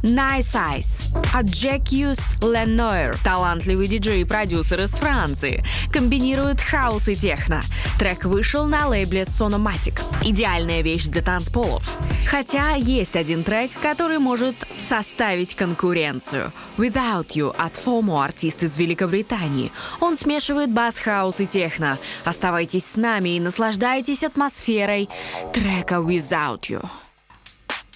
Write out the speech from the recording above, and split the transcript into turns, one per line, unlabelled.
Nice Eyes от Jacques Lenoir, талантливый диджей и продюсер из Франции, комбинирует хаус и техно. Трек вышел на лейбле Sonomatic. Идеальная вещь для танцполов. Хотя есть один трек, который может составить конкуренцию. Without You от FOMO, артист из Великобритании. Он смешивает бас-хаус и техно. Оставайтесь с нами и наслаждайтесь атмосферой трека Without You.